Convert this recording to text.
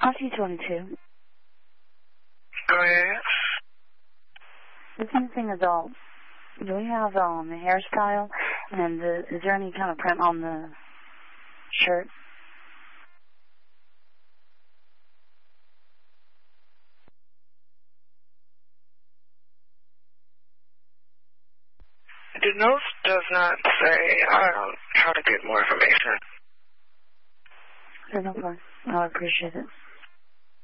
RT22. Go ahead. This missing adult. Do we have a hairstyle? And is there any kind of print on the shirt? The note does not say how to get more information. No problem. I appreciate it.